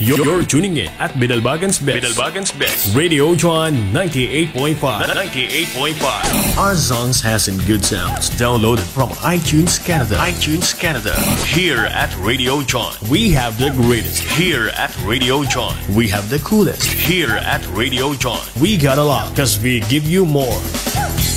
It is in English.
You're tuning in at Bidalbagan's Best. Radio John 98.5. 98.5. Our songs has some good sounds. Downloaded from iTunes Canada. Here at Radio John, we have the greatest. Here at Radio John, we have the coolest. Here at Radio John, we got a lot because we give you more.